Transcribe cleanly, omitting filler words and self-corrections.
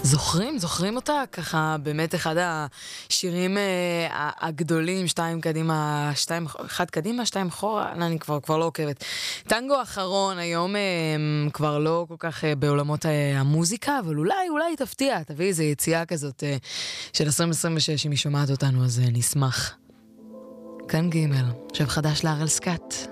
זוכרים אותה? ככה באמת אחד השירים הגדולים, אחד קדימה, שתיים אחורה, אני כבר לא עוקבת. טנגו האחרון, היום כבר לא כל כך בעולמות המוזיקה, אבל אולי תפתיע, תביא איזו יציאה כזאת של 2026, אם היא שומעת אותנו, אז נשמח. כאן ג' עכשיו חדש להראל סקאט.